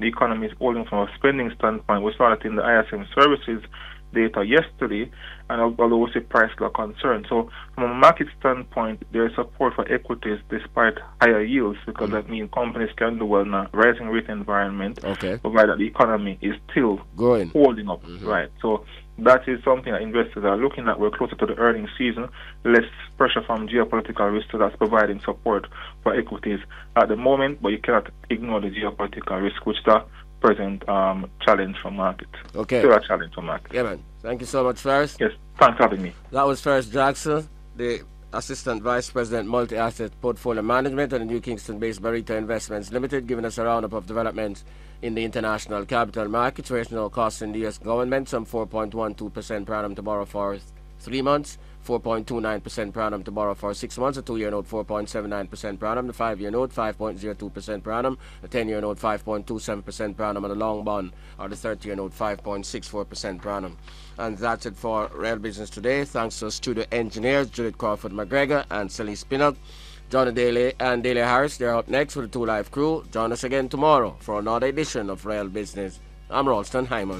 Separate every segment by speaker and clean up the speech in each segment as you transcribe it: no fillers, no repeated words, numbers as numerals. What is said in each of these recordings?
Speaker 1: the economy is holding from a spending standpoint. We saw that in the ISM services data yesterday, and although we see price law concern. So from a market standpoint, there is support for equities despite higher yields, because that means companies can do well in a rising rate environment, provided that the economy is still holding up. Right. So that is something that investors are looking at. We're closer to the earnings season, less pressure from geopolitical risk, so that's providing support for equities at the moment, but you cannot ignore the geopolitical risk, which the present challenge for market. Still a challenge for market.
Speaker 2: Yeah, man. Thank you so much, Ferris.
Speaker 1: Yes, thanks for having me.
Speaker 2: That was Ferris Jackson, the Assistant Vice President, Multi-Asset Portfolio Management at the New Kingston-based Barita Investments Limited, giving us a roundup of developments in the international capital markets. Rational costs in the U.S. government, some 4.12% per annum to borrow for 3 months, 4.29% per annum to borrow for 6 months, a 2-year note 4.79% per annum, the 5-year note 5.02% per annum, the 10-year note 5.27% per annum, and the long bond or the 30-year note 5.64% per annum. And that's it for Real Business today. Thanks to studio engineers Judith Crawford McGregor and Sally Spinnock. Johnny Daly and Daly Harris, they're up next with the 2 Live crew. Join us again tomorrow for another edition of Real Business. I'm Ralston Hyman.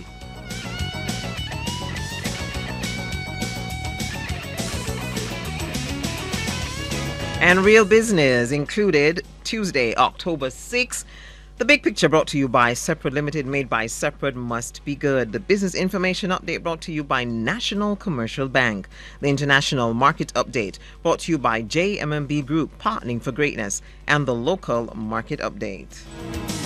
Speaker 3: And Real Business included Tuesday, October 6th. The Big Picture brought to you by Separate Limited, made by Separate Must Be Good. The Business Information Update brought to you by National Commercial Bank. The International Market Update brought to you by JMMB Group, partnering for greatness. And the Local Market Update.